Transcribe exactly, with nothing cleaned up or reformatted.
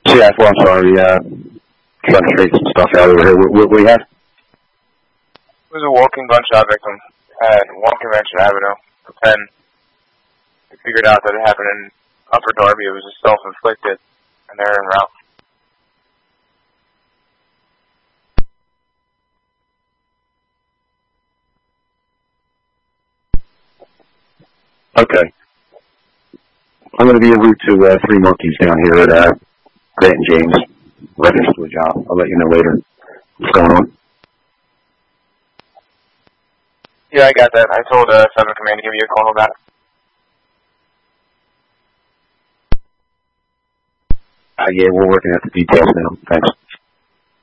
Yeah, well, I'm sorry. Uh, trying to straighten some stuff out over here. What, what, what do you have? It was a walking gunshot victim at One Convention Avenue, ten. We figured out that it happened in Upper Darby. It was a self-inflicted, and they're en route. Okay. I'm going to be en route to uh, Three Monkeys down here at uh, Grant and James. Reference to a job. I'll let you know later what's going on. Yeah, I got that. I told uh, seven Command to give you a call back. Uh, yeah, we're working out the details now. Thanks.